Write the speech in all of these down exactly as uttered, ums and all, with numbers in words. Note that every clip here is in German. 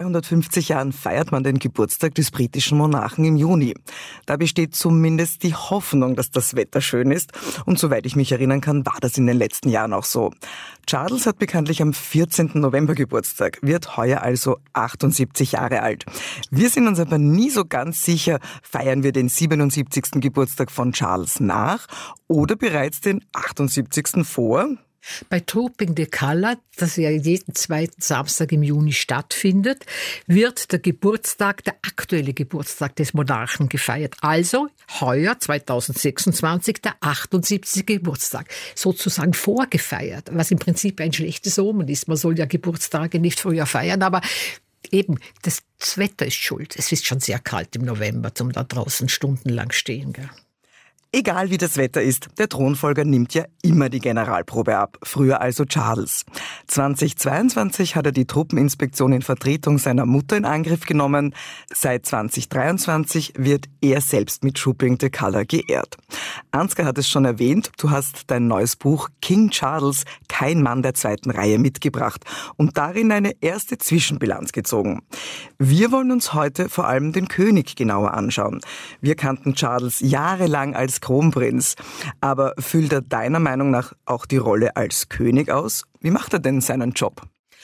zweihundertfünfzig Jahren feiert man den Geburtstag des britischen Monarchen im Juni. Da besteht zumindest die Hoffnung, dass das Wetter schön ist. Und soweit ich mich erinnern kann, war das in den letzten Jahren auch so. Charles hat bekanntlich am vierzehnten November Geburtstag, wird heuer also achtundsiebzig Jahre alt. Wir sind uns aber nie so ganz sicher, feiern wir den siebenundsiebzigsten Geburtstag von Charles nach oder bereits den achtundsiebzigsten vor? Bei Trooping the Colour, das ja jeden zweiten Samstag im Juni stattfindet, wird der Geburtstag, der aktuelle Geburtstag des Monarchen gefeiert. Also heuer, zweitausendsechsundzwanzig, der achtundsiebzigste Geburtstag. Sozusagen vorgefeiert, was im Prinzip ein schlechtes Omen ist. Man soll ja Geburtstage nicht früher feiern, aber eben, das Wetter ist schuld. Es ist schon sehr kalt im November, zum da draußen stundenlang stehen, gell? Egal wie das Wetter ist, der Thronfolger nimmt ja immer die Generalprobe ab, früher also Charles. zweitausendzweiundzwanzig hat er die Truppeninspektion in Vertretung seiner Mutter in Angriff genommen. Seit zweitausenddreiundzwanzig wird er selbst mit Trooping the Colour geehrt. Ansgar hat es schon erwähnt, du hast dein neues Buch King Charles, kein Mann der zweiten Reihe mitgebracht und darin eine erste Zwischenbilanz gezogen. Wir wollen uns heute vor allem den König genauer anschauen. Wir kannten Charles jahrelang als Kronprinz. Aber füllt er deiner Meinung nach auch die Rolle als König aus? Wie macht er denn seinen Job?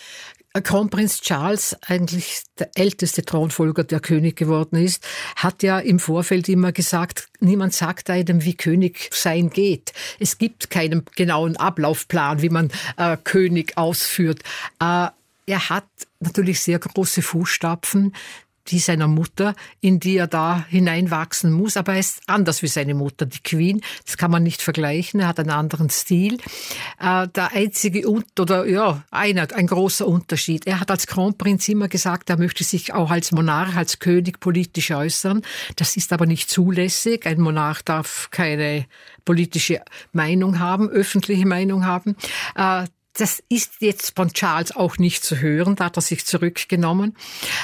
Kronprinz Charles, eigentlich der älteste Thronfolger, der König geworden ist, hat ja im Vorfeld immer gesagt, niemand sagt einem, wie König sein geht. Es gibt keinen genauen Ablaufplan, wie man äh, König ausführt. Äh, er hat natürlich sehr große Fußstapfen, die seiner Mutter, in die er da hineinwachsen muss. Aber er ist anders wie seine Mutter, die Queen. Das kann man nicht vergleichen. Er hat einen anderen Stil. Äh, der einzige, oder ja, einer, ein großer Unterschied. Er hat als Kronprinz immer gesagt, er möchte sich auch als Monarch, als König politisch äußern. Das ist aber nicht zulässig. Ein Monarch darf keine politische Meinung haben, öffentliche Meinung haben. Äh, das ist jetzt von Charles auch nicht zu hören. Da hat er sich zurückgenommen.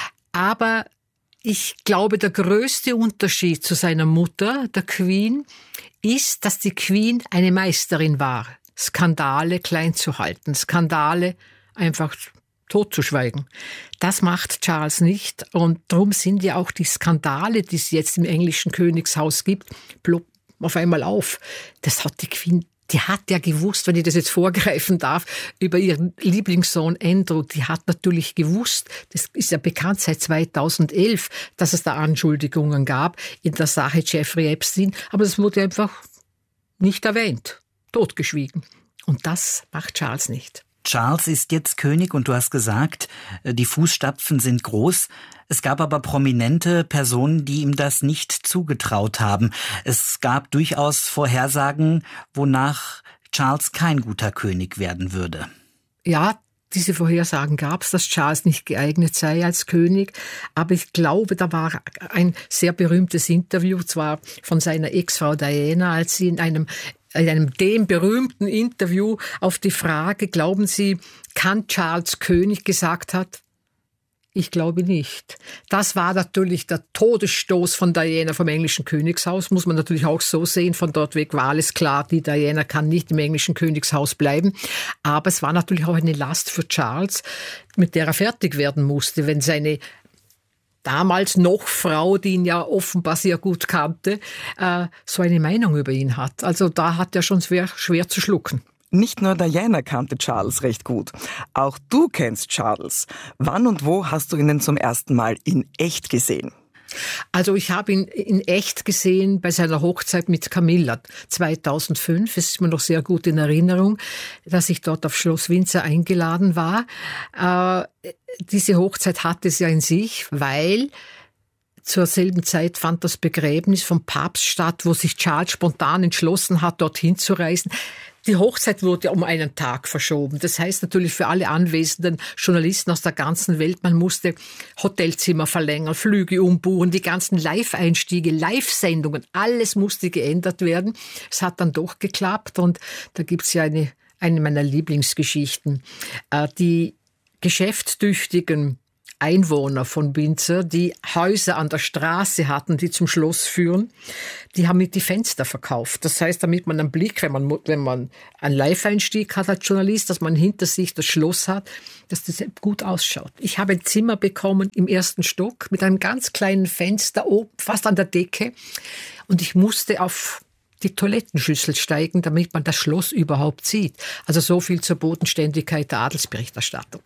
Aber ich glaube, der größte Unterschied zu seiner Mutter, der Queen, ist, dass die Queen eine Meisterin war, Skandale klein zu halten, Skandale einfach totzuschweigen. Das macht Charles nicht und darum sind ja auch die Skandale, die es jetzt im englischen Königshaus gibt, ploppen auf einmal auf. Das hat die Queen Die hat ja gewusst, wenn ich das jetzt vorgreifen darf, über ihren Lieblingssohn Andrew, die hat natürlich gewusst, das ist ja bekannt seit zweitausendelf, dass es da Anschuldigungen gab in der Sache Jeffrey Epstein, aber das wurde einfach nicht erwähnt, totgeschwiegen. Und das macht Charles nicht. Charles ist jetzt König und du hast gesagt, die Fußstapfen sind groß. Es gab aber prominente Personen, die ihm das nicht zugetraut haben. Es gab durchaus Vorhersagen, wonach Charles kein guter König werden würde. Ja, diese Vorhersagen gab es, dass Charles nicht geeignet sei als König. Aber ich glaube, da war ein sehr berühmtes Interview, zwar von seiner Ex-Frau Diana, als sie in einem in einem dem berühmten Interview auf die Frage, glauben Sie, kann Charles König, gesagt hat, ich glaube nicht. Das war natürlich der Todesstoß von Diana vom englischen Königshaus, muss man natürlich auch so sehen. Von dort weg war alles klar, die Diana kann nicht im englischen Königshaus bleiben. Aber es war natürlich auch eine Last für Charles, mit der er fertig werden musste, wenn seine damals noch Frau, die ihn ja offenbar sehr gut kannte, äh, so eine Meinung über ihn hat. Also da hat er schon schwer, schwer zu schlucken. Nicht nur Diana kannte Charles recht gut. Auch du kennst Charles. Wann und wo hast du ihn denn zum ersten Mal in echt gesehen? Also ich habe ihn in echt gesehen bei seiner Hochzeit mit Camilla zweitausendfünf. Es ist mir noch sehr gut in Erinnerung, dass ich dort auf Schloss Windsor eingeladen war. Äh, diese Hochzeit hatte es ja in sich, weil zur selben Zeit fand das Begräbnis vom Papst statt, wo sich Charles spontan entschlossen hat, dorthin zu reisen. Die Hochzeit wurde um einen Tag verschoben. Das heißt natürlich für alle anwesenden Journalisten aus der ganzen Welt, man musste Hotelzimmer verlängern, Flüge umbuchen, die ganzen Live-Einstiege, Live-Sendungen, alles musste geändert werden. Es hat dann doch geklappt und da gibt's ja eine, eine meiner Lieblingsgeschichten. Die geschäftstüchtigen Einwohner von Windsor, die Häuser an der Straße hatten, die zum Schloss führen. Die haben mit die Fenster verkauft. Das heißt, damit man einen Blick, wenn man, wenn man einen Live-Einstieg hat als Journalist, dass man hinter sich das Schloss hat, dass das gut ausschaut. Ich habe ein Zimmer bekommen im ersten Stock mit einem ganz kleinen Fenster oben, fast an der Decke. Und ich musste auf die Toilettenschüssel steigen, damit man das Schloss überhaupt sieht. Also so viel zur Bodenständigkeit der Adelsberichterstattung.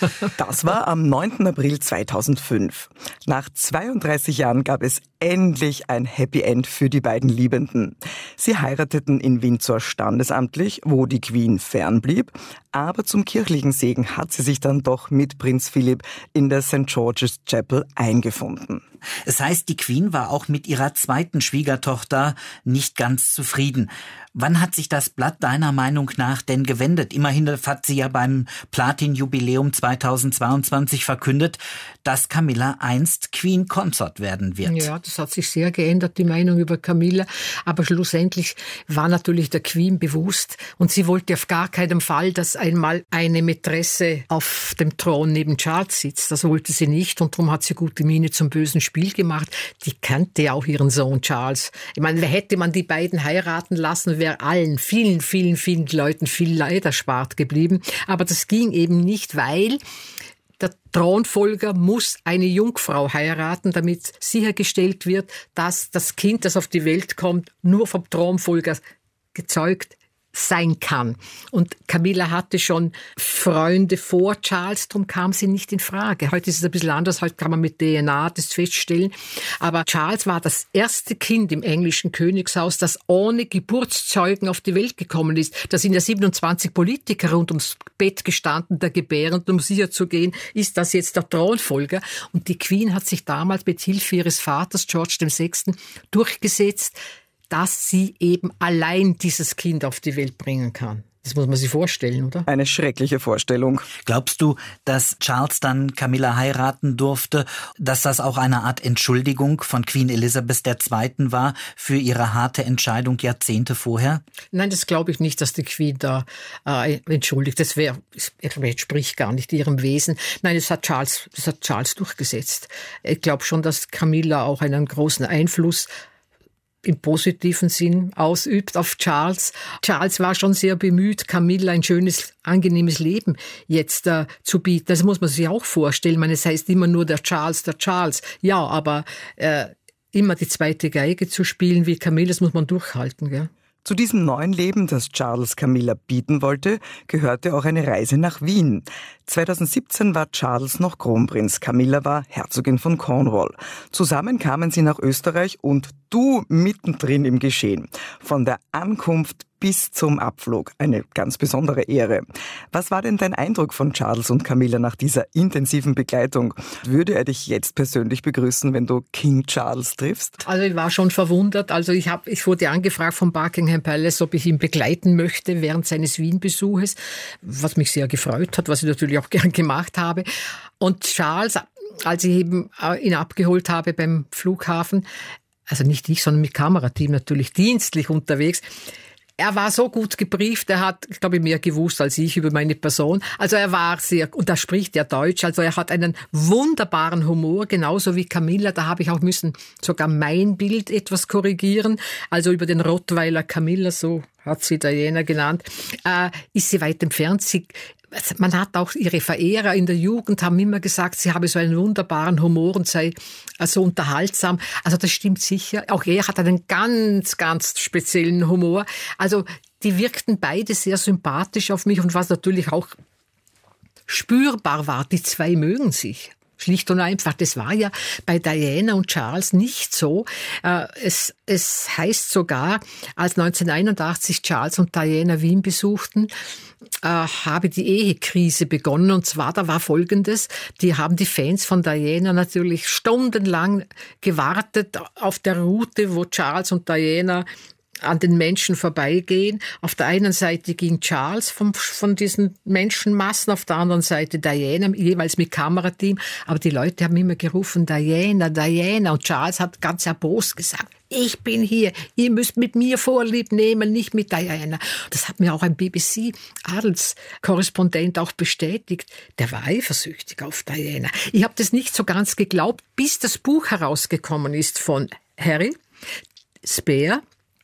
Das war am neunten April zweitausendfünf. Nach zweiunddreißig Jahren gab es endlich ein Happy End für die beiden Liebenden. Sie heirateten in Windsor standesamtlich, wo die Queen fernblieb, aber zum kirchlichen Segen hat sie sich dann doch mit Prinz Philipp in der Sankt George's Chapel eingefunden. Es heißt, die Queen war auch mit ihrer zweiten Schwiegertochter nicht ganz zufrieden. Wann hat sich das Blatt deiner Meinung nach denn gewendet? Immerhin hat sie ja beim Platin-Jubiläum zweitausendzweiundzwanzig verkündet, dass Camilla einst Queen Consort werden wird. Ja, das hat sich sehr geändert, die Meinung über Camilla. Aber schlussendlich war natürlich der Queen bewusst und sie wollte auf gar keinen Fall, dass einmal eine Mätresse auf dem Thron neben Charles sitzt. Das wollte sie nicht und darum hat sie gute Miene zum bösen Spiel gemacht. Die kannte ja auch ihren Sohn Charles. Ich meine, hätte man die beiden heiraten lassen, wäre allen, vielen, vielen, vielen Leuten viel Leid erspart geblieben. Aber das ging eben nicht, weil der Thronfolger muss eine Jungfrau heiraten, damit sichergestellt wird, dass das Kind, das auf die Welt kommt, nur vom Thronfolger gezeugt sein kann. Und Camilla hatte schon Freunde vor Charles, darum kam sie nicht in Frage. Heute ist es ein bisschen anders, heute kann man mit D N A das feststellen. Aber Charles war das erste Kind im englischen Königshaus, das ohne Geburtszeugen auf die Welt gekommen ist. Da sind ja siebenundzwanzig Politiker rund ums Bett gestanden, der Gebärenden, um sicher zu gehen, ist das jetzt der Thronfolger? Und die Queen hat sich damals mit Hilfe ihres Vaters, George der Sechste, durchgesetzt, dass sie eben allein dieses Kind auf die Welt bringen kann. Das muss man sich vorstellen, oder? Eine schreckliche Vorstellung. Glaubst du, dass Charles dann Camilla heiraten durfte, dass das auch eine Art Entschuldigung von Queen Elizabeth der Zweiten war für ihre harte Entscheidung Jahrzehnte vorher? Nein, das glaube ich nicht, dass die Queen da äh, entschuldigt. Das wäre, entspricht gar nicht ihrem Wesen. Nein, das hat Charles, das hat Charles durchgesetzt. Ich glaube schon, dass Camilla auch einen großen Einfluss im positiven Sinn ausübt auf Charles. Charles war schon sehr bemüht, Camilla ein schönes, angenehmes Leben jetzt äh, zu bieten. Das muss man sich auch vorstellen. Ich meine, es heißt immer nur der Charles, der Charles. Ja, aber äh, immer die zweite Geige zu spielen wie Camilla, das muss man durchhalten, gell? Zu diesem neuen Leben, das Charles Camilla bieten wollte, gehörte auch eine Reise nach Wien. zweitausendsiebzehn war Charles noch Kronprinz, Camilla war Herzogin von Cornwall. Zusammen kamen sie nach Österreich und du mittendrin im Geschehen. Von der Ankunft bis zum Abflug. Eine ganz besondere Ehre. Was war denn dein Eindruck von Charles und Camilla nach dieser intensiven Begleitung? Würde er dich jetzt persönlich begrüßen, wenn du King Charles triffst? Also ich war schon verwundert. Also ich, hab, ich wurde angefragt vom Buckingham Palace, ob ich ihn begleiten möchte während seines Wien-Besuches, was mich sehr gefreut hat, was ich natürlich auch gern gemacht habe. Und Charles, als ich eben ihn abgeholt habe beim Flughafen, also nicht ich, sondern mit Kamerateam natürlich dienstlich unterwegs, er war so gut gebrieft, er hat, ich glaube, mehr gewusst als ich über meine Person. Also er war sehr, und da spricht er Deutsch, also er hat einen wunderbaren Humor, genauso wie Camilla. Da habe ich auch müssen sogar mein Bild etwas korrigieren. Also über den Rottweiler Camilla, so hat sie Diana genannt, äh, ist sie weit entfernt. Sie Man hat auch ihre Verehrer in der Jugend haben immer gesagt, sie habe so einen wunderbaren Humor und sei so unterhaltsam. Also das stimmt sicher. Auch er hat einen ganz, ganz speziellen Humor. Also die wirkten beide sehr sympathisch auf mich und was natürlich auch spürbar war, die zwei mögen sich. Schlicht und einfach. Das war ja bei Diana und Charles nicht so. Es, es heißt sogar, als neunzehnhunderteinundachtzig Charles und Diana Wien besuchten, habe die Ehekrise begonnen. Und zwar, da war Folgendes. Die haben die Fans von Diana natürlich stundenlang gewartet auf der Route, wo Charles und Diana an den Menschen vorbeigehen. Auf der einen Seite ging Charles vom, von diesen Menschenmassen, auf der anderen Seite Diana, jeweils mit Kamerateam. Aber die Leute haben immer gerufen, Diana, Diana. Und Charles hat ganz erbost gesagt, ich bin hier, ihr müsst mit mir Vorlieb nehmen, nicht mit Diana. Das hat mir auch ein B B C-Adelskorrespondent auch bestätigt. Der war eifersüchtig auf Diana. Ich habe das nicht so ganz geglaubt, bis das Buch herausgekommen ist von Harry Spare,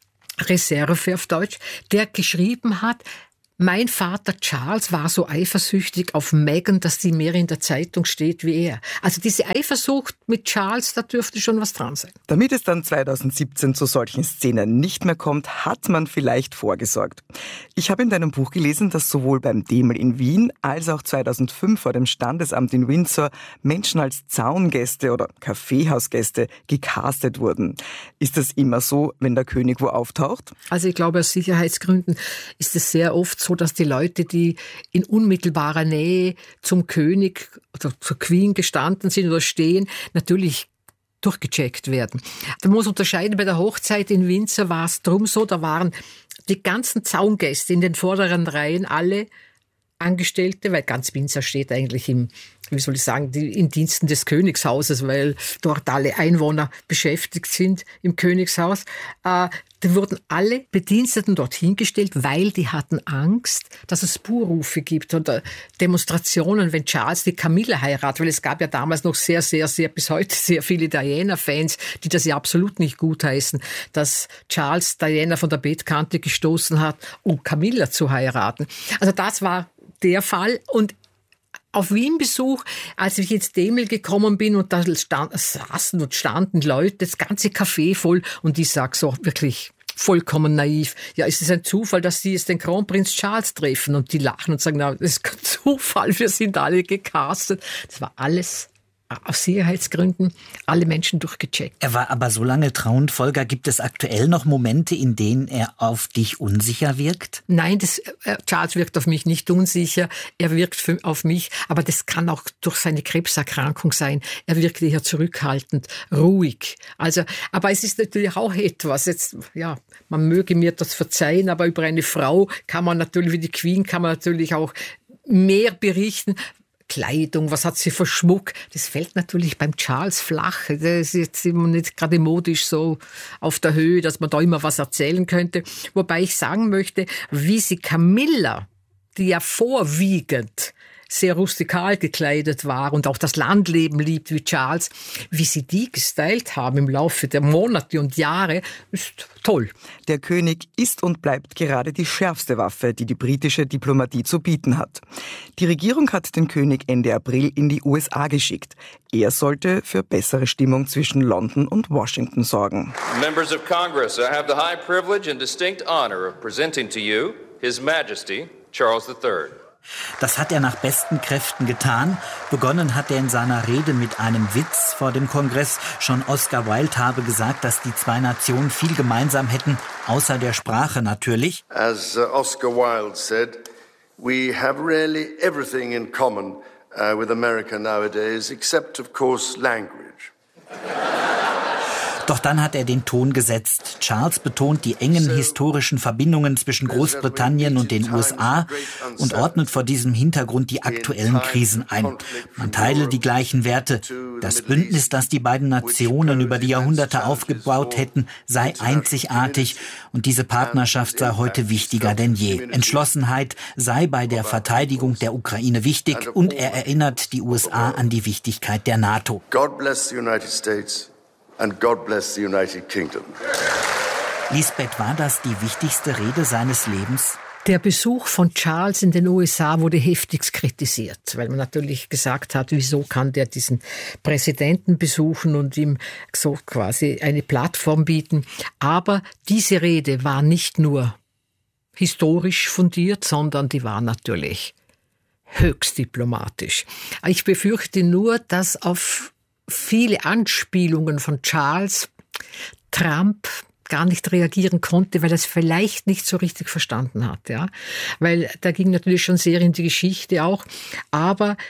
Reserve auf Deutsch, der geschrieben hat, mein Vater Charles war so eifersüchtig auf Meghan, dass die mehr in der Zeitung steht wie er. Also diese Eifersucht mit Charles, da dürfte schon was dran sein. Damit es dann zweitausendsiebzehn zu solchen Szenen nicht mehr kommt, hat man vielleicht vorgesorgt. Ich habe in deinem Buch gelesen, dass sowohl beim Demel in Wien als auch zweitausendfünf vor dem Standesamt in Windsor Menschen als Zaungäste oder Kaffeehausgäste gecastet wurden. Ist das immer so, wenn der König wo auftaucht? Also ich glaube, aus Sicherheitsgründen ist es sehr oft so, dass die Leute, die in unmittelbarer Nähe zum König oder zur Queen gestanden sind oder stehen, natürlich durchgecheckt werden. Man muss unterscheiden, bei der Hochzeit in Windsor war es drum so, da waren die ganzen Zaungäste in den vorderen Reihen alle Angestellte, weil ganz Windsor steht eigentlich im, wie soll ich sagen, die, in Diensten des Königshauses, weil dort alle Einwohner beschäftigt sind im Königshaus. Äh, die wurden alle Bediensteten dorthin gestellt, weil die hatten Angst, dass es Buhrufe gibt oder Demonstrationen, wenn Charles die Camilla heiratet, weil es gab ja damals noch sehr, sehr, sehr, bis heute sehr viele Diana-Fans, die das ja absolut nicht gutheißen, dass Charles Diana von der Bettkante gestoßen hat, um Camilla zu heiraten. Also das war der Fall. Und auf Wien-Besuch, als ich ins Demel gekommen bin und da stand, saßen und standen Leute, das ganze Café voll und ich sag so wirklich vollkommen naiv, ja, ist es ein Zufall, dass Sie jetzt den Kronprinz Charles treffen? Und die lachen und sagen, na, das ist kein Zufall, wir sind alle gecastet. Das war alles aus Sicherheitsgründen alle Menschen durchgecheckt. Er war aber so lange Thronfolger. Gibt es aktuell noch Momente, in denen er auf dich unsicher wirkt? Nein, das, äh, Charles wirkt auf mich nicht unsicher. Er wirkt für, auf mich, aber das kann auch durch seine Krebserkrankung sein. Er wirkt eher zurückhaltend, ruhig. Also, aber es ist natürlich auch etwas. Jetzt, ja, man möge mir das verzeihen, aber über eine Frau kann man natürlich, wie die Queen, kann man natürlich auch mehr berichten. Kleidung, was hat sie für Schmuck? Das fällt natürlich beim Charles flach. Das ist jetzt immer nicht gerade modisch so auf der Höhe, dass man da immer was erzählen könnte. Wobei ich sagen möchte, wie sie Camilla, die ja vorwiegend sehr rustikal gekleidet war und auch das Landleben liebt wie Charles, wie sie die gestylt haben im Laufe der Monate und Jahre, ist toll. Der König ist und bleibt gerade die schärfste Waffe, die die britische Diplomatie zu bieten hat. Die Regierung hat den König Ende April in die U S A geschickt. Er sollte für bessere Stimmung zwischen London und Washington sorgen. Members of Congress, I have the high privilege and distinct honor of presenting to you His Majesty Charles the Third. Das hat er nach besten Kräften getan. Begonnen hat er in seiner Rede mit einem Witz vor dem Kongress. Schon Oscar Wilde habe gesagt, dass die zwei Nationen viel gemeinsam hätten, außer der Sprache natürlich. As uh, Oscar Wilde said, we have really everything in common uh, with America nowadays, except of course language. Doch dann hat er den Ton gesetzt. Charles betont die engen historischen Verbindungen zwischen Großbritannien und den U S A und ordnet vor diesem Hintergrund die aktuellen Krisen ein. Man teile die gleichen Werte. Das Bündnis, das die beiden Nationen über die Jahrhunderte aufgebaut hätten, sei einzigartig und diese Partnerschaft sei heute wichtiger denn je. Entschlossenheit sei bei der Verteidigung der Ukraine wichtig und er erinnert die U S A an die Wichtigkeit der NATO. God bless the United States. And God bless the United Kingdom. Lisbeth, war das die wichtigste Rede seines Lebens? Der Besuch von Charles in den U S A wurde heftigst kritisiert, weil man natürlich gesagt hat, wieso kann der diesen Präsidenten besuchen und ihm so quasi eine Plattform bieten. Aber diese Rede war nicht nur historisch fundiert, sondern die war natürlich höchst diplomatisch. Ich befürchte nur, dass auf viele Anspielungen von Charles Trump gar nicht reagieren konnte, weil er es vielleicht nicht so richtig verstanden hat, ja. Weil da ging natürlich schon sehr in die Geschichte auch. Aber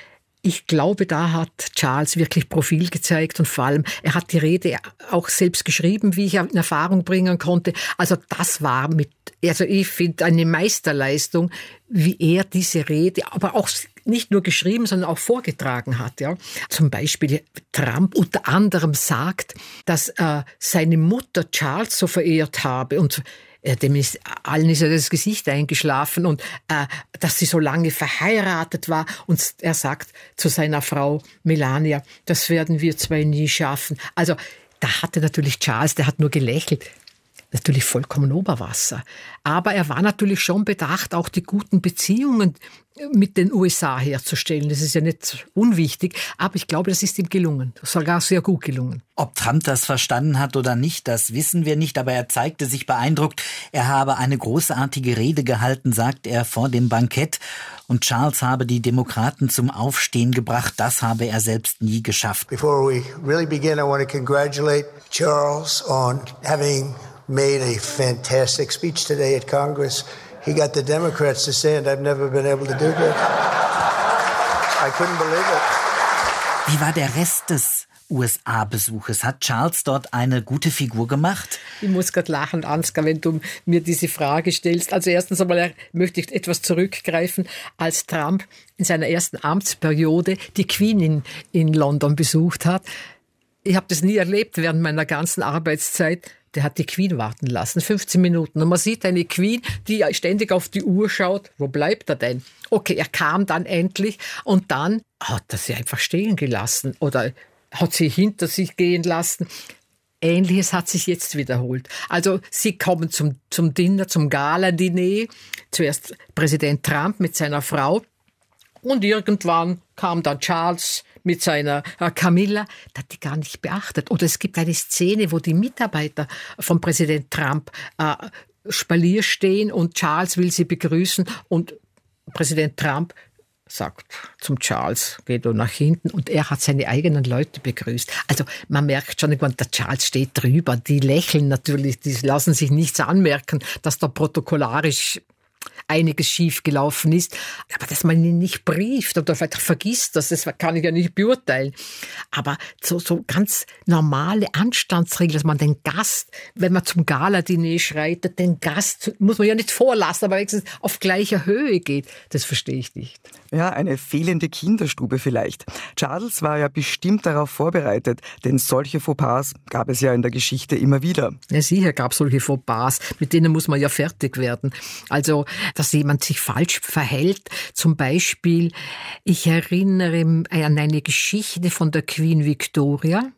Ich glaube, da hat Charles wirklich Profil gezeigt und vor allem, er hat die Rede auch selbst geschrieben, wie ich in Erfahrung bringen konnte. Also das war mit, also ich finde eine Meisterleistung, wie er diese Rede, aber auch nicht nur geschrieben, sondern auch vorgetragen hat. Ja. Zum Beispiel Trump unter anderem sagt, dass äh, seine Mutter Charles so verehrt habe und dem ist, allen ist ja das Gesicht eingeschlafen und äh, dass sie so lange verheiratet war. Und er sagt zu seiner Frau Melania, das werden wir zwei nie schaffen. Also da hatte natürlich Charles, der hat nur gelächelt. Natürlich vollkommen Oberwasser. Aber er war natürlich schon bedacht, auch die guten Beziehungen mit den U S A herzustellen. Das ist ja nicht unwichtig, aber ich glaube, das ist ihm gelungen. Sogar sehr gut gelungen. Ob Trump das verstanden hat oder nicht, das wissen wir nicht, aber er zeigte sich beeindruckt. Er habe eine großartige Rede gehalten, sagt er vor dem Bankett. Und Charles habe die Demokraten zum Aufstehen gebracht. Das habe er selbst nie geschafft. Before we really begin, I want to congratulate Charles on having made a fantastic speech today at Congress. He got the Democrats to stand. I've never been able to do that. I couldn't believe it. Wie war der Rest des U S A-Besuches? Hat Charles dort eine gute Figur gemacht? Ich muss gerade lachen, Ansgar, wenn du mir diese Frage stellst. Also erstens einmal möchte ich etwas zurückgreifen, als Trump in seiner ersten Amtsperiode die Queen in, in London besucht hat. Ich habe das nie erlebt während meiner ganzen Arbeitszeit. Der hat die Queen warten lassen, fünfzehn Minuten. Und man sieht eine Queen, die ständig auf die Uhr schaut. Wo bleibt er denn? Okay, er kam dann endlich und dann hat er sie einfach stehen gelassen oder hat sie hinter sich gehen lassen. Ähnliches hat sich jetzt wiederholt. Also sie kommen zum, zum Dinner, zum Gala-Diner. Zuerst Präsident Trump mit seiner Frau und irgendwann kam dann Charles mit seiner äh, Camilla, das hat die gar nicht beachtet. Oder es gibt eine Szene, wo die Mitarbeiter von Präsident Trump äh, Spalier stehen und Charles will sie begrüßen und Präsident Trump sagt zum Charles, geh du nach hinten und er hat seine eigenen Leute begrüßt. Also man merkt schon, der Charles steht drüber, die lächeln natürlich, die lassen sich nichts anmerken, dass da protokollarisch einiges schief gelaufen ist. Aber dass man ihn nicht brieft oder vielleicht vergisst, das, das kann ich ja nicht beurteilen. Aber so, so ganz normale Anstandsregeln, dass man den Gast, wenn man zum Gala-Diner schreitet, den Gast muss man ja nicht vorlassen, aber wenigstens auf gleicher Höhe geht, das verstehe ich nicht. Ja, eine fehlende Kinderstube vielleicht. Charles war ja bestimmt darauf vorbereitet, denn solche Fauxpas gab es ja in der Geschichte immer wieder. Ja, sicher gab es solche Fauxpas, mit denen muss man ja fertig werden. Also, dass jemand sich falsch verhält. Zum Beispiel, ich erinnere an eine Geschichte von der Queen Victoria.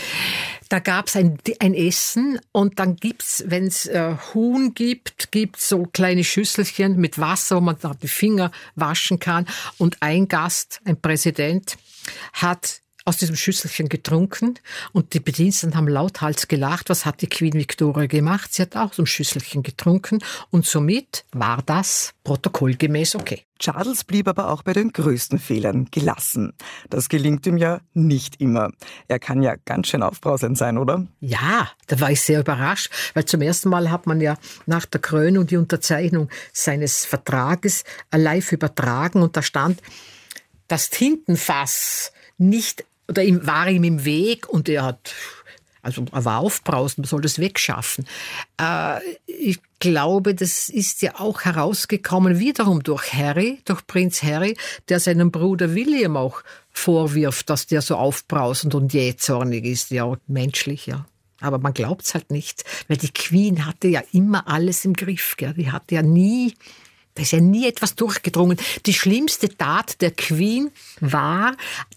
Da gab's ein, ein Essen und dann gibt's, wenn's äh, Huhn gibt, gibt's so kleine Schüsselchen mit Wasser, wo man da die Finger waschen kann. Und ein Gast, ein Präsident, hat aus diesem Schüsselchen getrunken und die Bediensteten haben lauthals gelacht. Was hat die Queen Victoria gemacht? Sie hat auch so ein Schüsselchen getrunken und somit war das protokollgemäß okay. Charles blieb aber auch bei den größten Fehlern gelassen. Das gelingt ihm ja nicht immer. Er kann ja ganz schön aufbrausend sein, oder? Ja, da war ich sehr überrascht, weil zum ersten Mal hat man ja nach der Krönung die Unterzeichnung seines Vertrages live übertragen und da stand, das Tintenfass nicht oder ihm, war ihm im Weg und er hat, also er war aufbrausend, man soll das wegschaffen. Äh, ich glaube, das ist ja auch herausgekommen wiederum durch Harry, durch Prinz Harry, der seinem Bruder William auch vorwirft, dass der so aufbrausend und jähzornig ist, ja, menschlich, ja. Aber man glaubt's halt nicht, weil die Queen hatte ja immer alles im Griff, gell? Die hatte ja nie... Da ist ja nie etwas durchgedrungen. Die schlimmste Tat der Queen war,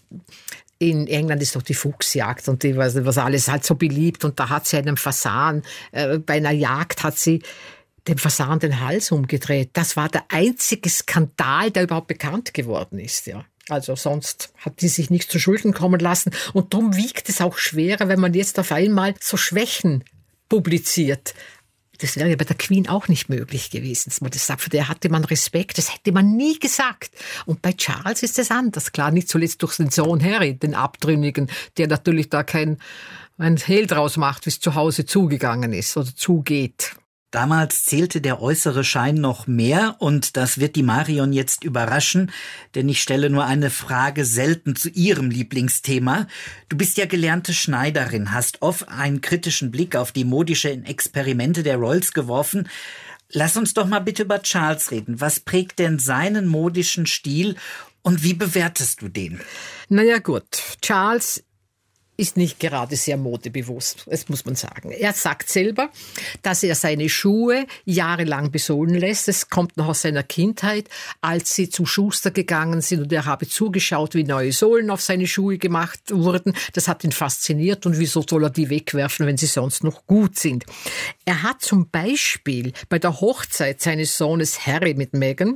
in England ist doch die Fuchsjagd und die was, was alles halt so beliebt und da hat sie einen Fasan, äh, bei einer Jagd hat sie dem Fasan den Hals umgedreht. Das war der einzige Skandal, der überhaupt bekannt geworden ist, ja. Also sonst hat die sich nicht zu Schulden kommen lassen und darum wiegt es auch schwerer, wenn man jetzt auf einmal so Schwächen publiziert. Das wäre ja bei der Queen auch nicht möglich gewesen, dass man das sagt. Für der hatte man Respekt, das hätte man nie gesagt. Und bei Charles ist es anders. Klar, nicht zuletzt durch den Sohn Harry, den Abtrünnigen, der natürlich da kein ein Hehl draus macht, wie es zu Hause zugegangen ist oder zugeht. Damals zählte der äußere Schein noch mehr und das wird die Marion jetzt überraschen, denn ich stelle nur eine Frage selten zu ihrem Lieblingsthema. Du bist ja gelernte Schneiderin, hast oft einen kritischen Blick auf die modischen Experimente der Royals geworfen. Lass uns doch mal bitte über Charles reden. Was prägt denn seinen modischen Stil und wie bewertest du den? Naja gut, Charles ist nicht gerade sehr modebewusst, das muss man sagen. Er sagt selber, dass er seine Schuhe jahrelang besohlen lässt. Das kommt noch aus seiner Kindheit, als sie zum Schuster gegangen sind und er habe zugeschaut, wie neue Sohlen auf seine Schuhe gemacht wurden. Das hat ihn fasziniert und wieso soll er die wegwerfen, wenn sie sonst noch gut sind. Er hat zum Beispiel bei der Hochzeit seines Sohnes Harry mit Meghan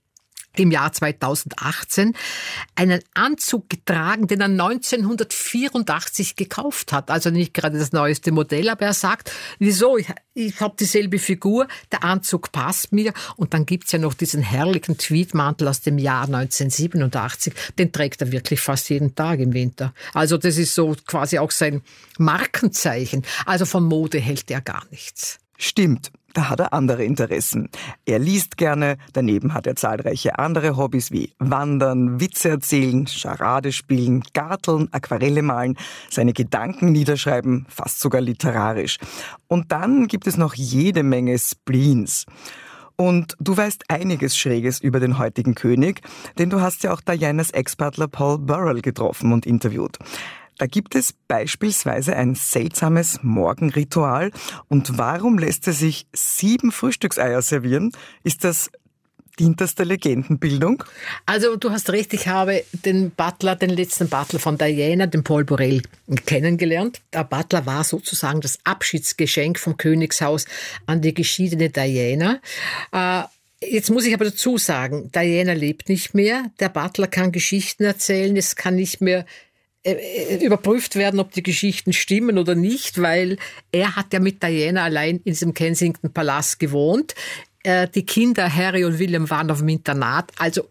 im Jahr zweitausendachtzehn einen Anzug getragen, den er neunzehnhundertvierundachtzig gekauft hat. Also nicht gerade das neueste Modell, aber er sagt, wieso, ich, ich habe dieselbe Figur, der Anzug passt mir. Und dann gibt's ja noch diesen herrlichen Tweedmantel aus dem Jahr neunzehnhundertsiebenundachtzig, den trägt er wirklich fast jeden Tag im Winter. Also das ist so quasi auch sein Markenzeichen. Also von Mode hält er gar nichts. Stimmt. Da hat er andere Interessen. Er liest gerne, daneben hat er zahlreiche andere Hobbys wie Wandern, Witze erzählen, Charade spielen, Garteln, Aquarelle malen, seine Gedanken niederschreiben, fast sogar literarisch. Und dann gibt es noch jede Menge Spleens. Und du weißt einiges Schräges über den heutigen König, denn du hast ja auch Dianas Ex-Butler Paul Burrell getroffen und interviewt. Da gibt es beispielsweise ein seltsames Morgenritual. Und warum lässt er sich sieben Frühstückseier servieren? Ist das, dient das der Legendenbildung? Also du hast recht, ich habe den Butler, den letzten Butler von Diana, den Paul Burrell, kennengelernt. Der Butler war sozusagen das Abschiedsgeschenk vom Königshaus an die geschiedene Diana. Äh, Jetzt muss ich aber dazu sagen, Diana lebt nicht mehr. Der Butler kann Geschichten erzählen, es kann nicht mehr überprüft werden, ob die Geschichten stimmen oder nicht, weil er hat ja mit Diana allein in diesem Kensington-Palast gewohnt. Die Kinder Harry und William waren auf dem Internat. Also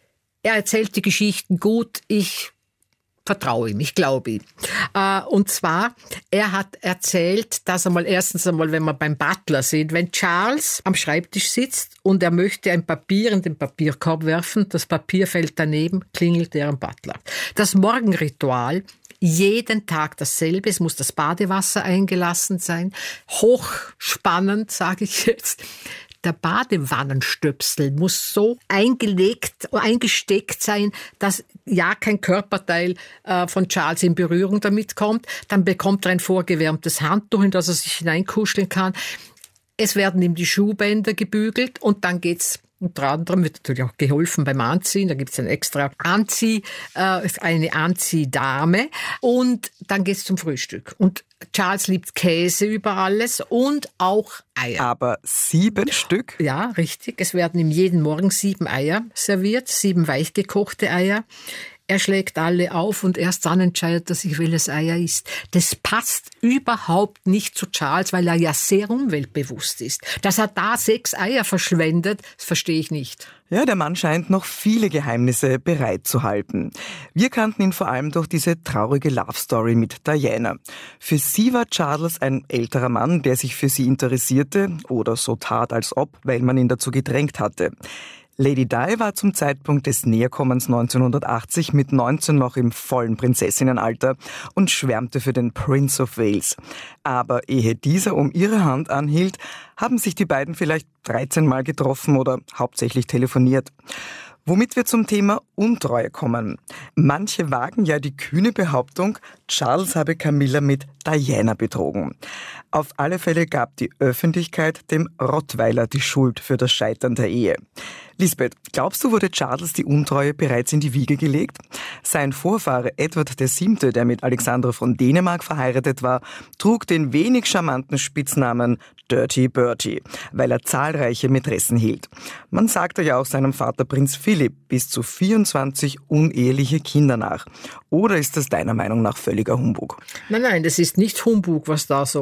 er erzählt die Geschichten gut. Ich vertraue ihm, ich glaube ihm. Und zwar, er hat erzählt, dass einmal erstens einmal, wenn wir beim Butler sind, wenn Charles am Schreibtisch sitzt und er möchte ein Papier in den Papierkorb werfen, das Papier fällt daneben, klingelt er am Butler. Das Morgenritual, jeden Tag dasselbe, es muss das Badewasser eingelassen sein, hochspannend, sage ich jetzt. Der Badewannenstöpsel muss so eingelegt, eingesteckt sein, dass ja kein Körperteil äh, von Charles in Berührung damit kommt. Dann bekommt er ein vorgewärmtes Handtuch, in das er sich hineinkuscheln kann. Es werden ihm die Schuhbänder gebügelt und dann geht's. Unter anderem wird natürlich auch geholfen beim Anziehen. Da gibt es ein extra Anzieh, äh, eine Anziehdame. Und dann geht's zum Frühstück. Und Charles liebt Käse über alles und auch Eier. Aber sieben Stück? Ja, richtig. Es werden ihm jeden Morgen sieben Eier serviert, sieben weichgekochte Eier. Er schlägt alle auf und erst dann entscheidet er sich, welches Ei er isst. Das passt überhaupt nicht zu Charles, weil er ja sehr umweltbewusst ist. Dass er da sechs Eier verschwendet, das verstehe ich nicht. Ja, der Mann scheint noch viele Geheimnisse bereit zu halten. Wir kannten ihn vor allem durch diese traurige Love-Story mit Diana. Für sie war Charles ein älterer Mann, der sich für sie interessierte oder so tat, als ob, weil man ihn dazu gedrängt hatte. Lady Di war zum Zeitpunkt des Näherkommens neunzehnhundertachtzig mit neunzehn noch im vollen Prinzessinnenalter und schwärmte für den Prince of Wales. Aber ehe dieser um ihre Hand anhielt, haben sich die beiden vielleicht dreizehn Mal getroffen oder hauptsächlich telefoniert. Womit wir zum Thema Untreue kommen. Manche wagen ja die kühne Behauptung, Charles habe Camilla mit Diana betrogen. Auf alle Fälle gab die Öffentlichkeit dem Rottweiler die Schuld für das Scheitern der Ehe. Lisbeth, glaubst du, wurde Charles die Untreue bereits in die Wiege gelegt? Sein Vorfahre Edward der Siebte, der mit Alexandra von Dänemark verheiratet war, trug den wenig charmanten Spitznamen Dirty Bertie, weil er zahlreiche Mätressen hielt. Man sagte ja auch seinem Vater Prinz Philipp bis zu vierundzwanzig uneheliche Kinder nach. Oder ist das deiner Meinung nach völliger Humbug? Nein, nein, das ist nicht Humbug, was da so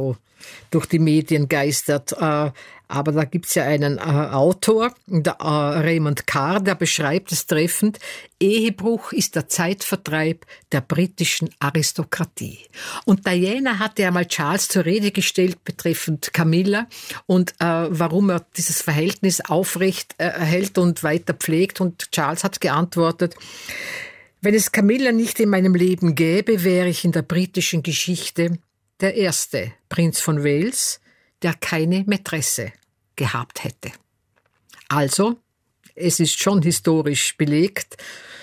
durch die Medien geistert. Aber da gibt's ja einen Autor, der Raymond Carr, der beschreibt es treffend: Ehebruch ist der Zeitvertreib der britischen Aristokratie. Und Diana hatte einmal Charles zur Rede gestellt betreffend Camilla und äh, warum er dieses Verhältnis aufrecht erhält und weiter pflegt. Und Charles hat geantwortet: Wenn es Camilla nicht in meinem Leben gäbe, wäre ich in der britischen Geschichte der erste Prinz von Wales, der keine Mätresse gehabt hätte. Also, es ist schon historisch belegt,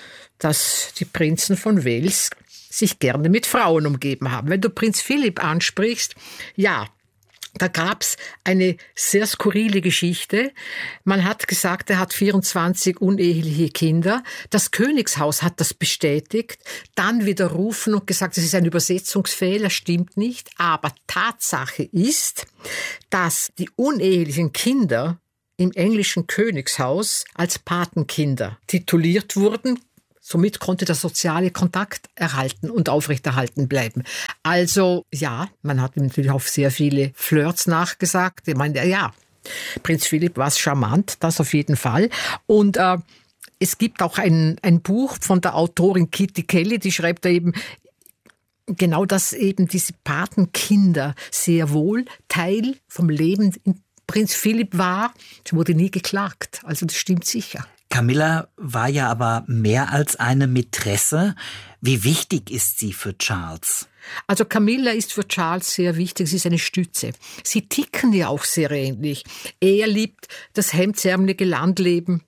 dass die Prinzen von Wales sich gerne mit Frauen umgeben haben. Wenn du Prinz Philipp ansprichst, ja, da gab's eine sehr skurrile Geschichte. Man hat gesagt, er hat vierundzwanzig uneheliche Kinder. Das Königshaus hat das bestätigt, dann widerrufen und gesagt, das ist ein Übersetzungsfehler, stimmt nicht. Aber Tatsache ist, dass die unehelichen Kinder im englischen Königshaus als Patenkinder tituliert wurden. Somit konnte der soziale Kontakt erhalten und aufrechterhalten bleiben. Also ja, man hat ihm natürlich auf sehr viele Flirts nachgesagt. Ich meine, ja, Prinz Philipp war charmant, das auf jeden Fall. Und äh, es gibt auch ein, ein Buch von der Autorin Kitty Kelly, die schreibt da eben genau, dass eben diese Patenkinder sehr wohl Teil vom Leben in Prinz Philipp war. Es wurde nie geklagt, also das stimmt sicher. Camilla war ja aber mehr als eine Mätresse. Wie wichtig ist sie für Charles? Also Camilla ist für Charles sehr wichtig, sie ist eine Stütze. Sie ticken ja auch sehr ähnlich. Er liebt das hemdsärmelige Landleben.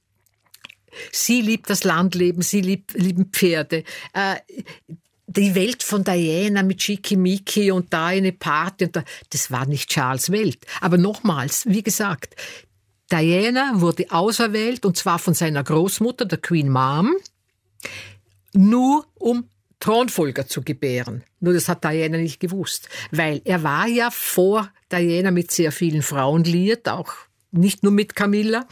Sie liebt das Landleben, sie liebt, lieben Pferde. Äh, die Welt von Diana mit Schickimicki und da eine Party, und da, das war nicht Charles' Welt. Aber nochmals, wie gesagt, Diana wurde auserwählt, und zwar von seiner Großmutter, der Queen Mom, nur um Thronfolger zu gebären. Nur das hat Diana nicht gewusst, weil er war ja vor Diana mit sehr vielen Frauen liiert, auch nicht nur mit Camilla.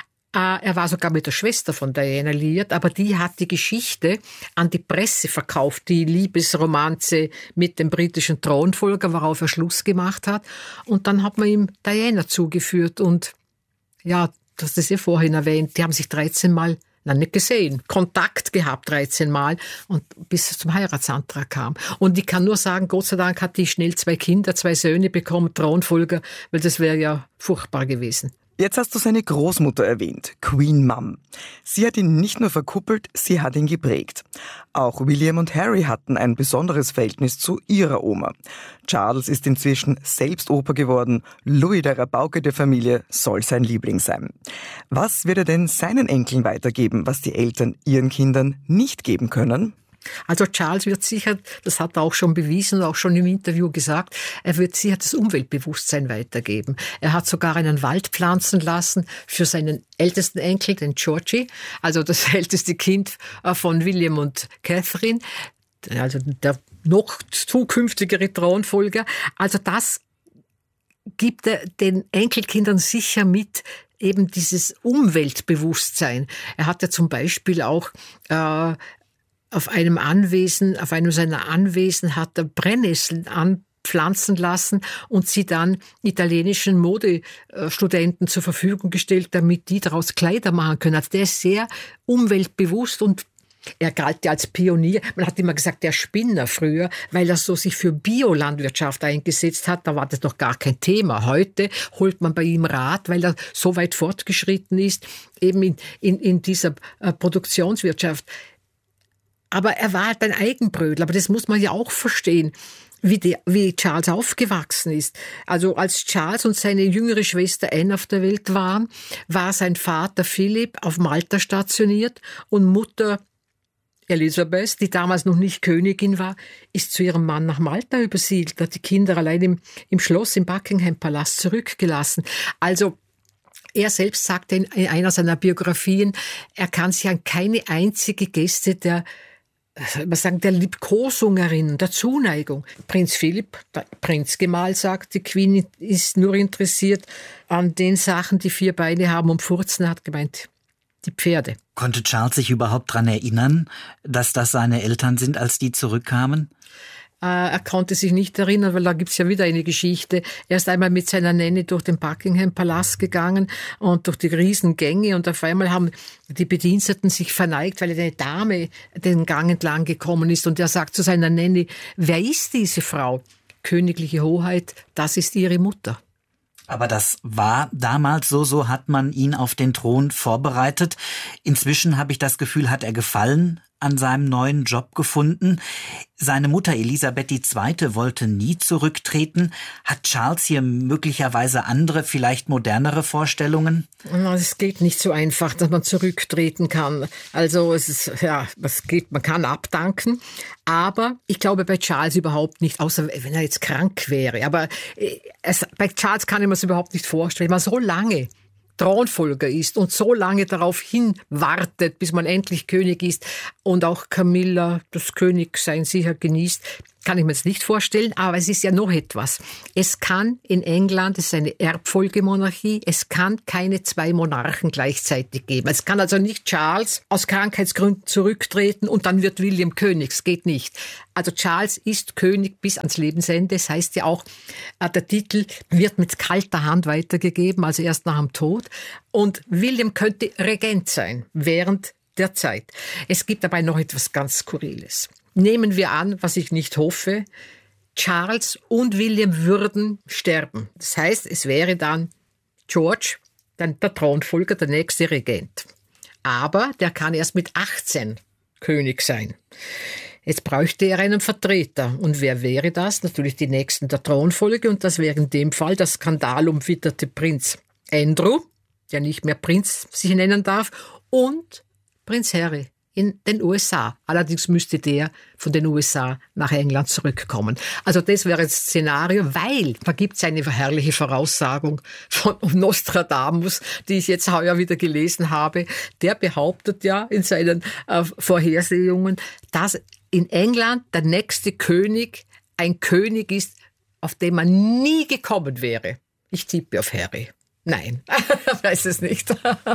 Er war sogar mit der Schwester von Diana liiert, aber die hat die Geschichte an die Presse verkauft, die Liebesromanze mit dem britischen Thronfolger, worauf er Schluss gemacht hat. Und dann hat man ihm Diana zugeführt und ja, du hast es ja vorhin erwähnt, die haben sich dreizehn Mal, nein, nicht gesehen, Kontakt gehabt dreizehn Mal, und bis es zum Heiratsantrag kam. Und ich kann nur sagen, Gott sei Dank hat die schnell zwei Kinder, zwei Söhne bekommen, Thronfolger, weil das wäre ja furchtbar gewesen. Jetzt hast du seine Großmutter erwähnt, Queen Mum. Sie hat ihn nicht nur verkuppelt, sie hat ihn geprägt. Auch William und Harry hatten ein besonderes Verhältnis zu ihrer Oma. Charles ist inzwischen selbst Opa geworden. Louis, der Rabauke der Familie, soll sein Liebling sein. Was wird er denn seinen Enkeln weitergeben, was die Eltern ihren Kindern nicht geben können? Also Charles wird sicher, das hat er auch schon bewiesen und auch schon im Interview gesagt, er wird sicher das Umweltbewusstsein weitergeben. Er hat sogar einen Wald pflanzen lassen für seinen ältesten Enkel, den Georgie, also das älteste Kind von William und Catherine, also der noch zukünftigere Thronfolger. Also das gibt er den Enkelkindern sicher mit, eben dieses Umweltbewusstsein. Er hat ja zum Beispiel auch äh, auf einem Anwesen, auf einem seiner Anwesen hat er Brennnesseln anpflanzen lassen und sie dann italienischen Modestudenten zur Verfügung gestellt, damit die daraus Kleider machen können. Also der ist sehr umweltbewusst und er galt ja als Pionier. Man hat immer gesagt, der Spinner früher, weil er so sich für Biolandwirtschaft eingesetzt hat. Da war das noch gar kein Thema. Heute holt man bei ihm Rat, weil er so weit fortgeschritten ist, eben in, in, in dieser äh, Produktionswirtschaft. Aber er war halt ein Eigenbrötler, aber das muss man ja auch verstehen, wie, die, wie Charles aufgewachsen ist. Also als Charles und seine jüngere Schwester Anne auf der Welt waren, war sein Vater Philipp auf Malta stationiert und Mutter Elisabeth, die damals noch nicht Königin war, ist zu ihrem Mann nach Malta übersiedelt, hat die Kinder allein im, im Schloss im Buckingham-Palast zurückgelassen. Also er selbst sagte in einer seiner Biografien, er kann sich an keine einzige Geste der man sagen, der Liebkosung erinnern, der Zuneigung. Prinz Philipp, der Prinzgemahl, sagt, die Queen ist nur interessiert an den Sachen, die vier Beine haben und furzen, hat gemeint, die Pferde. Konnte Charles sich überhaupt daran erinnern, dass das seine Eltern sind, als die zurückkamen? Er konnte sich nicht erinnern, weil da gibt's ja wieder eine Geschichte. Er ist einmal mit seiner Nanny durch den Buckingham-Palast gegangen und durch die Riesengänge und auf einmal haben die Bediensteten sich verneigt, weil eine Dame den Gang entlang gekommen ist und er sagt zu seiner Nanny, wer ist diese Frau? Königliche Hoheit, das ist ihre Mutter. Aber das war damals so, so hat man ihn auf den Thron vorbereitet. Inzwischen habe ich das Gefühl, hat er Gefallen an seinem neuen Job gefunden. Seine Mutter Elisabeth die Zweite wollte nie zurücktreten. Hat Charles hier möglicherweise andere, vielleicht modernere Vorstellungen? Es geht nicht so einfach, dass man zurücktreten kann. Also es ist, ja, es geht, man kann abdanken. Aber ich glaube bei Charles überhaupt nicht, außer wenn er jetzt krank wäre. Aber es, bei Charles kann ich mir das überhaupt nicht vorstellen. Man so lange Thronfolger ist und so lange darauf hinwartet, bis man endlich König ist und auch Camilla das Königsein sicher genießt, kann ich mir jetzt nicht vorstellen, aber es ist ja noch etwas. Es kann in England, es ist eine Erbfolgemonarchie, es kann keine zwei Monarchen gleichzeitig geben. Es kann also nicht Charles aus Krankheitsgründen zurücktreten und dann wird William König. Es geht nicht. Also Charles ist König bis ans Lebensende. Das heißt ja auch, der Titel wird mit kalter Hand weitergegeben, also erst nach dem Tod. Und William könnte Regent sein während der Zeit. Es gibt dabei noch etwas ganz Skurriles. Nehmen wir an, was ich nicht hoffe, Charles und William würden sterben. Das heißt, es wäre dann George, dann der Thronfolger, der nächste Regent. Aber der kann erst mit achtzehn König sein. Jetzt bräuchte er einen Vertreter. Und wer wäre das? Natürlich die Nächsten der Thronfolge. Und das wäre in dem Fall der skandalumwitterte Prinz Andrew, der nicht mehr Prinz sich nennen darf, und Prinz Harry in den U S A. Allerdings müsste der von den U S A nach England zurückkommen. Also das wäre das Szenario, weil da gibt es eine herrliche Voraussagung von Nostradamus, die ich jetzt heuer wieder gelesen habe. Der behauptet ja in seinen äh, Vorhersehungen, dass in England der nächste König ein König ist, auf den man nie gekommen wäre. Ich tippe auf Harry. Nein, weiß es nicht.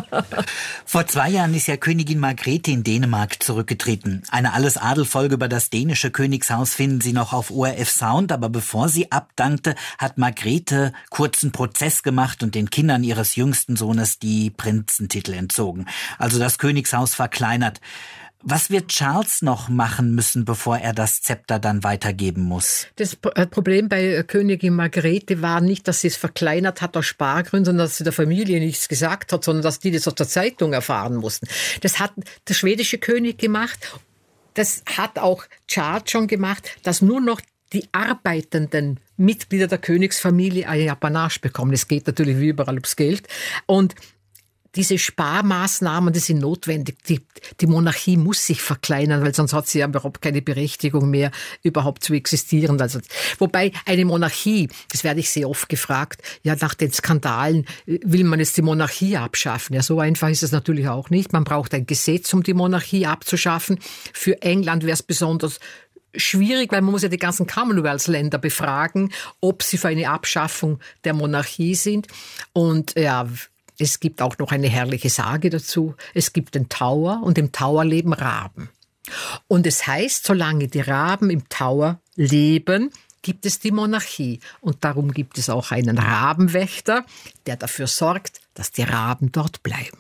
Vor zwei Jahren ist ja Königin Margrethe in Dänemark zurückgetreten. Eine Alles-Adel-Folge über das dänische Königshaus finden Sie noch auf O R F Sound. Aber bevor sie abdankte, hat Margrethe kurzen Prozess gemacht und den Kindern ihres jüngsten Sohnes die Prinzentitel entzogen. Also das Königshaus verkleinert. Was wird Charles noch machen müssen, bevor er das Zepter dann weitergeben muss? Das Problem bei Königin Margrethe war nicht, dass sie es verkleinert hat aus Spargründen, sondern dass sie der Familie nichts gesagt hat, sondern dass die das aus der Zeitung erfahren mussten. Das hat der schwedische König gemacht. Das hat auch Charles schon gemacht, dass nur noch die arbeitenden Mitglieder der Königsfamilie eine Apanage bekommen. Es geht natürlich wie überall ums Geld. Und diese Sparmaßnahmen, die sind notwendig. Die, die Monarchie muss sich verkleinern, weil sonst hat sie ja überhaupt keine Berechtigung mehr, überhaupt zu existieren. Also, wobei eine Monarchie, das werde ich sehr oft gefragt, ja, nach den Skandalen will man jetzt die Monarchie abschaffen. Ja, so einfach ist es natürlich auch nicht. Man braucht ein Gesetz, um die Monarchie abzuschaffen. Für England wäre es besonders schwierig, weil man muss ja die ganzen Commonwealth-Länder befragen, ob sie für eine Abschaffung der Monarchie sind. Und ja, es gibt auch noch eine herrliche Sage dazu. Es gibt den Tower und im Tower leben Raben. Und es heißt, solange die Raben im Tower leben, gibt es die Monarchie. Und darum gibt es auch einen Rabenwächter, der dafür sorgt, dass die Raben dort bleiben.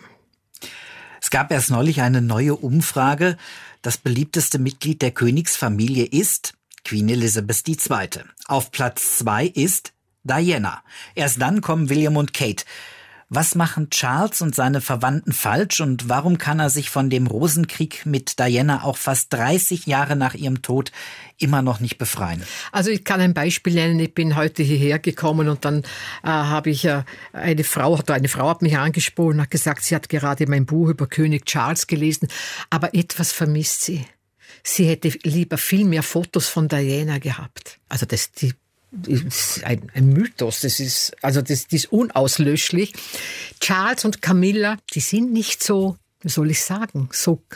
Es gab erst neulich eine neue Umfrage. Das beliebteste Mitglied der Königsfamilie ist Queen Elizabeth die Zweite. Auf Platz zwei ist Diana. Erst dann kommen William und Kate. Was machen Charles und seine Verwandten falsch und warum kann er sich von dem Rosenkrieg mit Diana auch fast dreißig Jahre nach ihrem Tod immer noch nicht befreien? Also ich kann ein Beispiel nennen. Ich bin heute hierher gekommen und dann äh, habe ich äh, eine Frau, hat eine Frau hat mich angesprochen und hat gesagt, sie hat gerade mein Buch über König Charles gelesen, aber etwas vermisst sie. Sie hätte lieber viel mehr Fotos von Diana gehabt. Also das die ist ein, ein Mythos, das ist, also das, das ist unauslöschlich. Charles und Camilla, die sind nicht so, wie soll ich sagen, so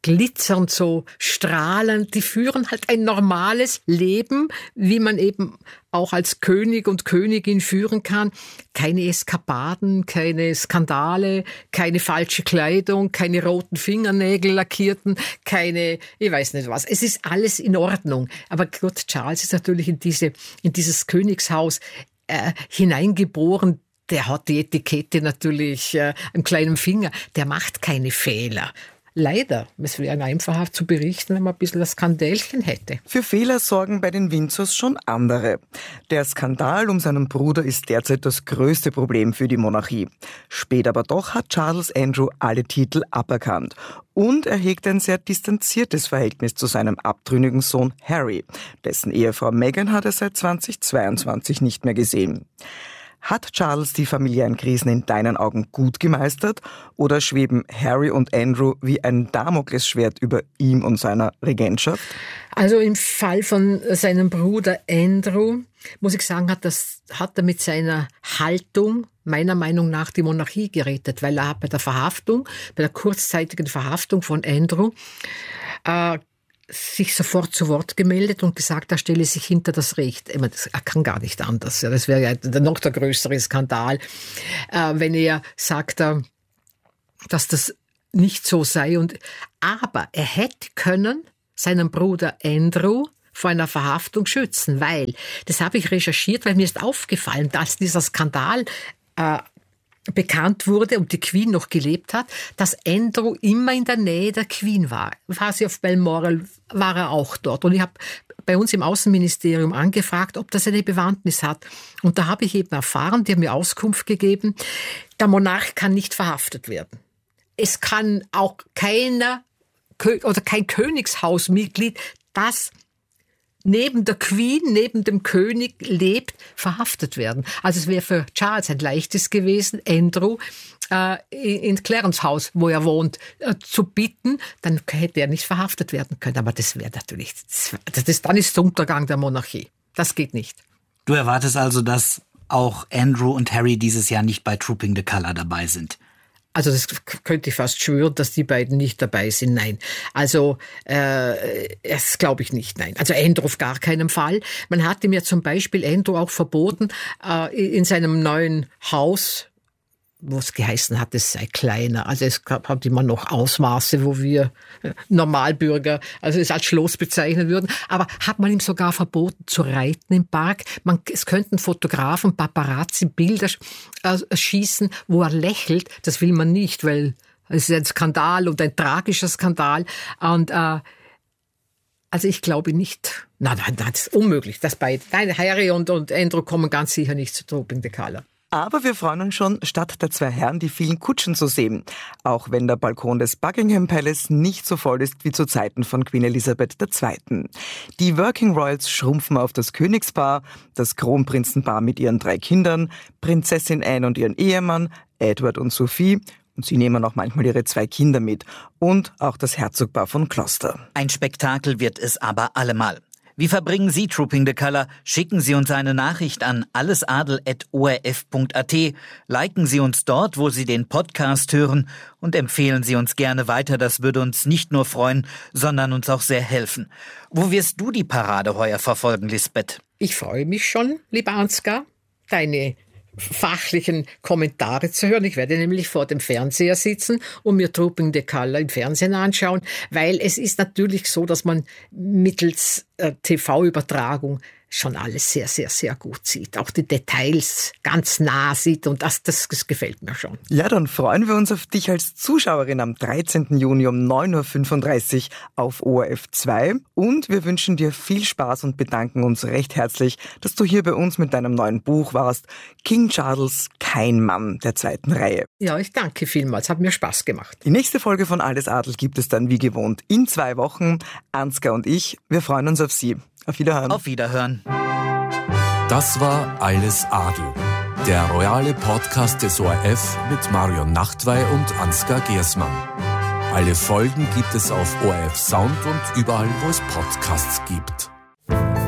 glitzernd, so strahlend. Die führen halt ein normales Leben, wie man eben auch als König und Königin führen kann. Keine Eskapaden, keine Skandale, keine falsche Kleidung, keine roten Fingernägel lackierten, keine, ich weiß nicht was. Es ist alles in Ordnung. Aber Gott, Charles ist natürlich in diese, in dieses Königshaus äh, hineingeboren. Der hat die Etikette natürlich äh, am kleinen Finger. Der macht keine Fehler. Leider, es wäre einfacher zu berichten, wenn man ein bisschen das Skandälchen hätte. Für Fehler sorgen bei den Windsors schon andere. Der Skandal um seinen Bruder ist derzeit das größte Problem für die Monarchie. Spät aber doch hat Charles Andrew alle Titel aberkannt. Und er hegt ein sehr distanziertes Verhältnis zu seinem abtrünnigen Sohn Harry. Dessen Ehefrau Meghan hat er seit zweitausendzweiundzwanzig nicht mehr gesehen. Hat Charles die familiären Krisen in deinen Augen gut gemeistert oder schweben Harry und Andrew wie ein Damoklesschwert über ihm und seiner Regentschaft? Also im Fall von seinem Bruder Andrew, muss ich sagen, hat, das, hat er mit seiner Haltung meiner Meinung nach die Monarchie gerettet, weil er bei der Verhaftung, bei der kurzzeitigen Verhaftung von Andrew, äh, sich sofort zu Wort gemeldet und gesagt, er stelle sich hinter das Recht. Er kann gar nicht anders. Das wäre ja noch der größere Skandal, wenn er sagt, dass das nicht so sei. Und, aber er hätte können seinen Bruder Andrew vor einer Verhaftung schützen, weil, das habe ich recherchiert, weil mir ist aufgefallen, dass dieser Skandal äh, bekannt wurde und die Queen noch gelebt hat, dass Andrew immer in der Nähe der Queen war. War sie auf Balmoral, war er auch dort. Und ich habe bei uns im Außenministerium angefragt, ob das eine Bewandtnis hat. Und da habe ich eben erfahren, die haben mir Auskunft gegeben, der Monarch kann nicht verhaftet werden. Es kann auch keiner oder kein Königshausmitglied, das neben der Queen, neben dem König lebt, verhaftet werden. Also es wäre für Charles ein leichtes gewesen, Andrew äh, in Clarence Haus, wo er wohnt, äh, zu bitten, dann hätte er nicht verhaftet werden können. Aber das wäre natürlich, das, das, dann ist der Untergang der Monarchie. Das geht nicht. Du erwartest also, dass auch Andrew und Harry dieses Jahr nicht bei Trooping the Colour dabei sind? Also das könnte ich fast schwören, dass die beiden nicht dabei sind. Nein, also äh, das glaube ich nicht. Nein, also Andrew auf gar keinen Fall. Man hatte mir zum Beispiel Andrew auch verboten, äh, in seinem neuen Haus, wo es geheißen hat, es sei kleiner. Also es hat immer noch Ausmaße, wo wir Normalbürger, also es als Schloss bezeichnen würden. Aber hat man ihm sogar verboten zu reiten im Park. Man, es könnten Fotografen, Paparazzi Bilder äh, schießen, wo er lächelt. Das will man nicht, weil es ist ein Skandal und ein tragischer Skandal. Und äh, also ich glaube nicht. Nein, nein, das ist unmöglich. Das beide. Nein, Harry und, und Andrew kommen ganz sicher nicht zu Trooping the Colour. Aber wir freuen uns schon, statt der zwei Herren die vielen Kutschen zu sehen. Auch wenn der Balkon des Buckingham Palace nicht so voll ist wie zu Zeiten von Queen Elizabeth der Zweiten. Die Working Royals schrumpfen auf das Königspaar, das Kronprinzenpaar mit ihren drei Kindern, Prinzessin Anne und ihren Ehemann, Edward und Sophie. Und sie nehmen auch manchmal ihre zwei Kinder mit. Und auch das Herzogpaar von Gloucester. Ein Spektakel wird es aber allemal. Wie verbringen Sie Trooping the Colour? Schicken Sie uns eine Nachricht an allesadel at o r f punkt a t. Liken Sie uns dort, wo Sie den Podcast hören und empfehlen Sie uns gerne weiter. Das würde uns nicht nur freuen, sondern uns auch sehr helfen. Wo wirst du die Parade heuer verfolgen, Lisbeth? Ich freue mich schon, lieber Ansgar, deine fachlichen Kommentare zu hören. Ich werde nämlich vor dem Fernseher sitzen und mir Trooping the Colour im Fernsehen anschauen, weil es ist natürlich so, dass man mittels äh, T V-Übertragung schon alles sehr, sehr, sehr gut sieht. Auch die Details ganz nah sieht und das, das, das gefällt mir schon. Ja, dann freuen wir uns auf dich als Zuschauerin am dreizehnten Juni um neun Uhr fünfunddreißig auf O R F zwei und wir wünschen dir viel Spaß und bedanken uns recht herzlich, dass du hier bei uns mit deinem neuen Buch warst. King Charles, kein Mann der zweiten Reihe. Ja, ich danke vielmals, hat mir Spaß gemacht. Die nächste Folge von Alles Adel gibt es dann wie gewohnt in zwei Wochen. Ansgar und ich, wir freuen uns auf Sie. Auf Wiederhören. Auf Wiederhören. Das war Alles Adel, der royale Podcast des O R F mit Marion Nachtwey und Ansgar Gersmann. Alle Folgen gibt es auf O R F Sound und überall, wo es Podcasts gibt.